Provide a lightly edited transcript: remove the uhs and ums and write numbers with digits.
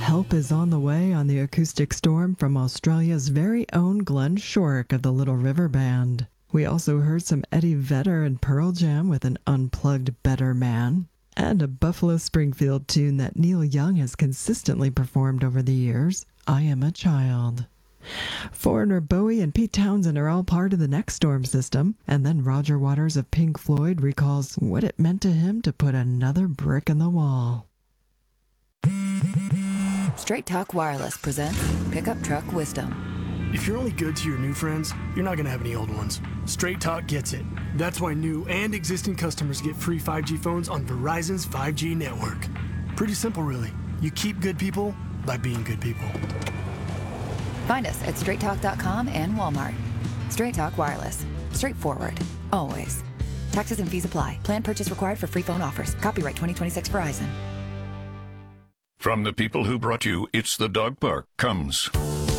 Help is on the way on the acoustic storm from Australia's very own Glenn Shorrock of the Little River Band. We also heard some Eddie Vedder and Pearl Jam with an unplugged Better Man, and a Buffalo Springfield tune that Neil Young has consistently performed over the years, I Am a Child. Foreigner Bowie and Pete Townsend are all part of the next storm system, and then Roger Waters of Pink Floyd recalls what it meant to him to put another brick in the wall. Straight Talk Wireless presents Pickup Truck Wisdom. If you're only good to your new friends, you're not going to have any old ones. Straight Talk gets it. That's why new and existing customers get free 5G phones on Verizon's 5G network. Pretty simple, really. You keep good people by being good people. Find us at straighttalk.com and Walmart. Straight Talk Wireless. Straightforward. Always. Taxes and fees apply. Plan purchase required for free phone offers. Copyright 2026 Verizon. From the people who brought you It's the Dog Park comes